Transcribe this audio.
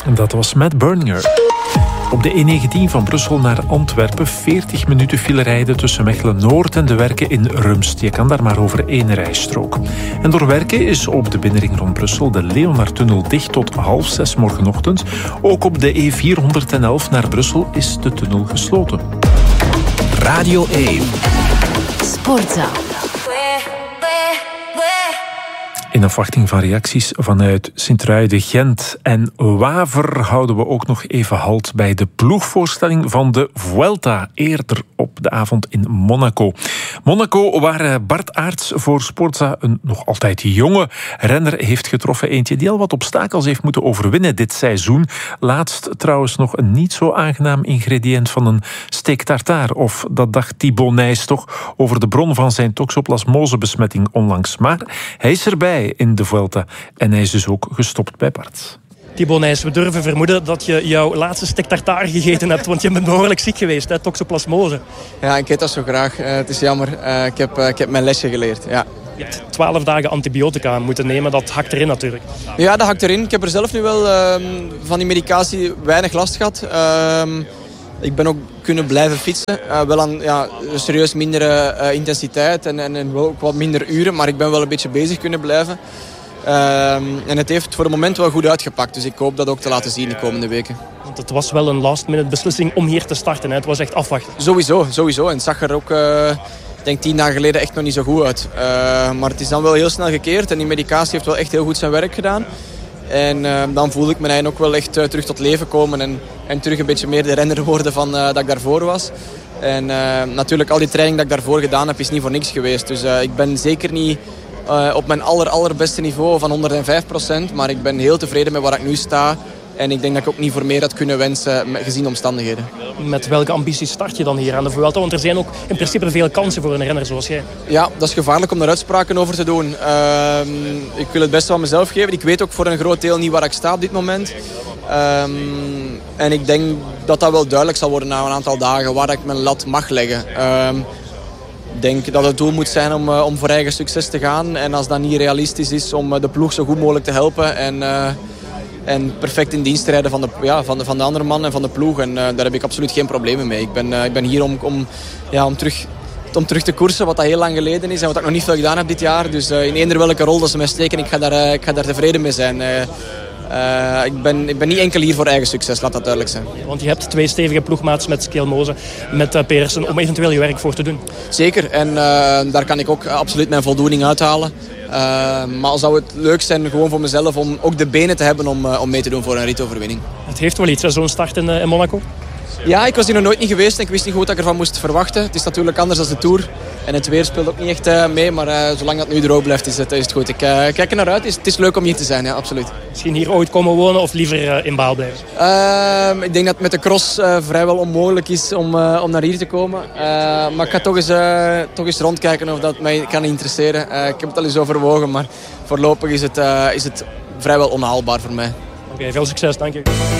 Dat was Matt Berninger. Op de E19 van Brussel naar Antwerpen 40 minuten file rijden tussen Mechelen-Noord en de Werken in Rumst. Je kan daar maar over 1 rijstrook. En door Werken is op de binnenring rond Brussel de Leonardtunnel dicht tot 5:30 morgenochtend. Ook op de E411 naar Brussel is de tunnel gesloten. Radio 1. Sportza. In afwachting van reacties vanuit Sint-Truiden-Gent en Waver houden we ook nog even halt bij de ploegvoorstelling van de Vuelta eerder op de avond in Monaco. Monaco, waar Bart Aerts voor Sportza een nog altijd jonge renner heeft getroffen. Eentje die al wat obstakels heeft moeten overwinnen dit seizoen. Laatst trouwens nog een niet zo aangenaam ingrediënt van een steak tartare. Of dat dacht Thibaut Nys toch over de bron van zijn toxoplasmosebesmetting onlangs. Maar hij is erbij in de Vuelta en hij is dus ook gestopt bij Bart. Thibaut Nys, we durven vermoeden dat je jouw laatste steak tartare gegeten hebt, want je bent behoorlijk ziek geweest, hè? Toxoplasmose. Ja, ik eet dat zo graag. Het is jammer. Ik heb mijn lesje geleerd, ja. Je hebt 12 dagen antibiotica moeten nemen, dat hakt erin natuurlijk. Ja, dat hakt erin. Ik heb er zelf nu wel van die medicatie weinig last gehad. Ik ben ook kunnen blijven fietsen. Wel aan serieus mindere intensiteit en wel ook wat minder uren. Maar ik ben wel een beetje bezig kunnen blijven. En het heeft voor het moment wel goed uitgepakt. Dus ik hoop dat ook te laten zien de komende weken. Want het was wel een last-minute beslissing om hier te starten. Hè? Het was echt afwachten. Sowieso. En het zag er ook, ik denk 10 dagen geleden, echt nog niet zo goed uit. Maar het is dan wel heel snel gekeerd. En die medicatie heeft wel echt heel goed zijn werk gedaan. En dan voelde ik me eigenlijk ook wel echt terug tot leven komen. En terug een beetje meer de renner worden van dat ik daarvoor was. En natuurlijk al die training dat ik daarvoor gedaan heb is niet voor niks geweest. Dus ik ben zeker niet op mijn allerbeste niveau van 105%. Maar ik ben heel tevreden met waar ik nu sta. En ik denk dat ik ook niet voor meer had kunnen wensen gezien de omstandigheden. Met welke ambities start je dan hier aan de Vuelta? Want er zijn ook in principe veel kansen voor een renner zoals jij. Ja, dat is gevaarlijk om daar uitspraken over te doen. Ik wil het beste van mezelf geven. Ik weet ook voor een groot deel niet waar ik sta op dit moment. En ik denk dat dat wel duidelijk zal worden na een aantal dagen waar ik mijn lat mag leggen. Ik denk dat het doel moet zijn om voor eigen succes te gaan. En als dat niet realistisch is, om de ploeg zo goed mogelijk te helpen. En perfect in dienst rijden van de andere man en van de ploeg. En daar heb ik absoluut geen problemen mee. Ik ben hier om terug te koersen, wat dat heel lang geleden is. En wat ik nog niet veel gedaan heb dit jaar. Dus in eender welke rol dat ze mij steken, ik ga daar tevreden mee zijn. Ik ben niet enkel hier voor eigen succes, laat dat duidelijk zijn. Want je hebt 2 stevige ploegmaats met Skelmoze, met Pedersen, om eventueel je werk voor te doen. Zeker, en daar kan ik ook absoluut mijn voldoening uithalen. Maar zou het leuk zijn gewoon voor mezelf om ook de benen te hebben om mee te doen voor een ritoverwinning. Het heeft wel iets, zo'n start in Monaco? Ja, ik was hier nog nooit niet geweest en ik wist niet goed wat ik ervan moest verwachten. Het is natuurlijk anders dan de Tour. En het weer speelt ook niet echt mee, maar zolang dat nu droog blijft is het goed. Ik kijk er naar uit. Het is leuk om hier te zijn, ja, absoluut. Misschien hier ooit komen wonen of liever in Baal blijven? Ik denk dat het met de cross vrijwel onmogelijk is om naar hier te komen. Maar ik ga toch eens rondkijken of dat mij kan interesseren. Ik heb het al eens overwogen, maar voorlopig is het vrijwel onhaalbaar voor mij. Oké, veel succes, dank je.